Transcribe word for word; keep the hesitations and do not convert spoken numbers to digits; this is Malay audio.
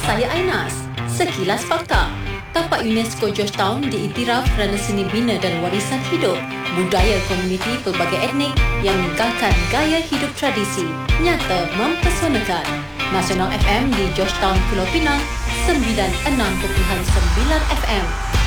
saya Ainas. Sekilas fakta. Tapak UNESCO Georgetown diiktiraf kerana seni bina dan warisan hidup, budaya komuniti pelbagai etnik yang menggalakkan gaya hidup tradisi, nyata mempesonakan. Nasional F M di Georgetown, Pulau Pinang, sembilan puluh enam perpuluhan sembilan F M.